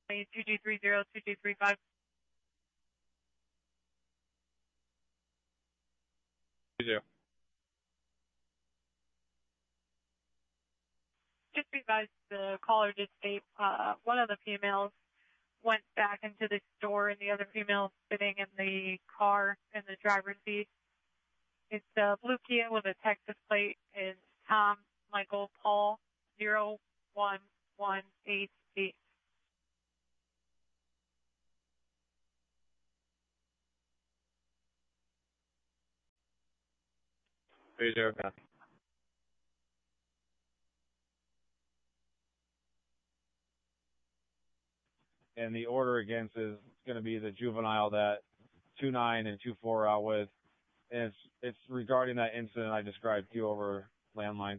2G30, 2G35. Just be advised, the caller did state one of the females went back into the store and the other female sitting in the car in the driver's seat. It's a blue Kia with a Texas plate. It's Tom Michael Paul 01188. And the order against is going to be the juvenile that 2-9 and 2-4 out with. And it's regarding that incident I described to you over landline.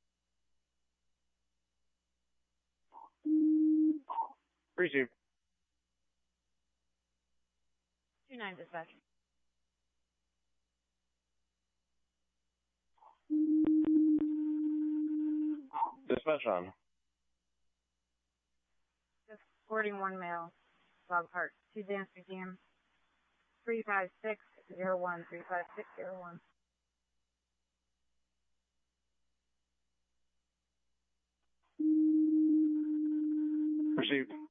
Appreciate it. 2-9 dispatch. Dispatch on. Escorting one male, Dog Park, 2 Dance Museum, 35601, 35601. Received.